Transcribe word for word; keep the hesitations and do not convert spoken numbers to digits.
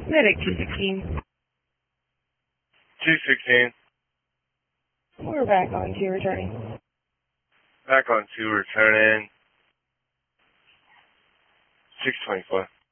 Medic two sixteen. two sixteen. We're back on two returning. Back on two returning. six twenty-four.